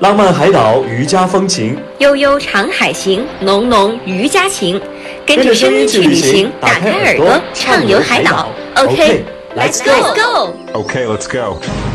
浪漫海岛渔家风情， 悠悠长海行，浓浓渔家情。跟着声音去旅行，打开耳朵畅游海岛。OK，Let's go。 Okay, let's go.